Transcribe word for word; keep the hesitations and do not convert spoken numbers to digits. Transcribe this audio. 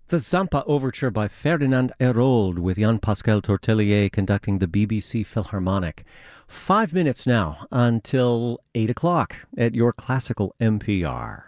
The Zampa Overture by Ferdinand Hérold with Jean-Pascal Tortelier conducting the B B C Philharmonic. Five minutes now until eight o'clock at your classical N P R.